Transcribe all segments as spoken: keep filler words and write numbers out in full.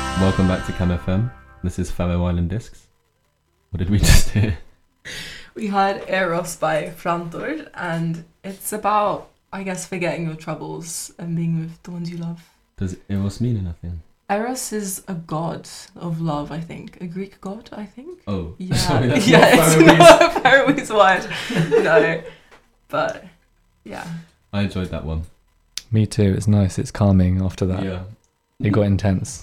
Welcome back to Cam F M. This is Faroe Island Discs. What did we just hear? We had Eros by Frantor, and it's about, I guess, forgetting your troubles and being with the ones you love. Does Eros mean anything? Eros is a god of love, I think. A Greek god, I think. Oh, yeah, sorry, that's yeah, not it's Faroese. not a Faroese word. No, but yeah. I enjoyed that one. Me too. It's nice. It's calming after that. Yeah. It got intense.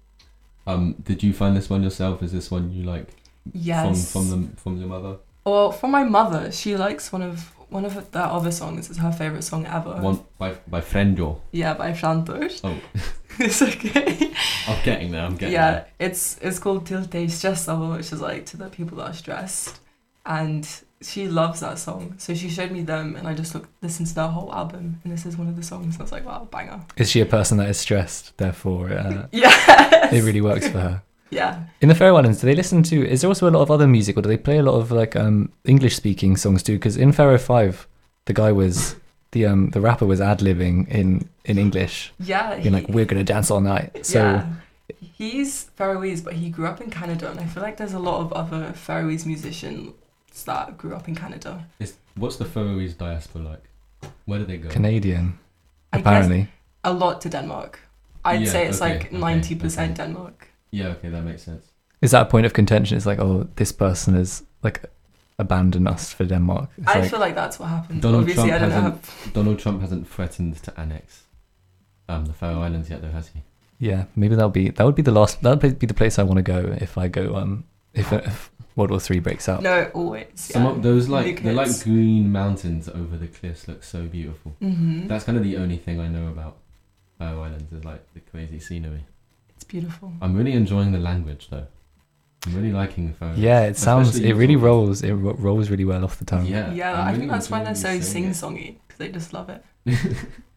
Um, did you find this one yourself? Is this one you like Yes. from from the from your mother? Well, from my mother, she likes one of one of their other songs. It's her favorite song ever. One by by Frenjo. Yeah, by Frantor. Oh, It's okay. I'm getting there. I'm getting Yeah, there. it's it's called Tilte Stressable, which is like to the people that are stressed, and she loves that song. So she showed me them, and I just looked, listened to their whole album, and this is one of the songs. And I was like, wow, banger. Is she a person that is stressed? Therefore, uh, Yes. it really works for her. Yeah. In the Faroe Islands, do they listen to? Is there also a lot of other music, or do they play a lot of like um, English-speaking songs too? Because in Faroe Five, the guy was the um the rapper was ad libbing in in English, Yeah. being like, "We're gonna dance all night." So yeah. He's Faroese, but he grew up in Canada, and I feel like there's a lot of other Faroese musicians that grew up in Canada. Is, what's the Faroese diaspora like? Where do they go? Canadian, I guess apparently. a lot to Denmark. I'd Yeah, say it's okay, like okay, ninety percent okay. Denmark. Yeah, okay, that makes sense. Is that a point of contention? It's like, oh, this person has like abandoned us for Denmark. It's I like, feel like that's what happened. Donald Obviously, Trump I don't know. hasn't- How... Donald Trump hasn't threatened to annex um the Faroe Islands yet, though, has he? yeah, maybe that'll be that would be the last. That would be the place I want to go if I go. Um, if, if World War Three breaks out. No, always. Some yeah. of those like they're like Nucleus. green mountains over the cliffs look so beautiful. Mhm. That's kind of the only thing I know about Faroe Islands is like the crazy scenery. It's beautiful. I'm really enjoying the language though. I'm really liking the Faroe. Yeah, it sounds. Especially It really talking- rolls. It ro- rolls really well off the tongue. Yeah, Yeah, I'm I really think that's why they're enjoying so you saying sing-songy, because they just love it. it.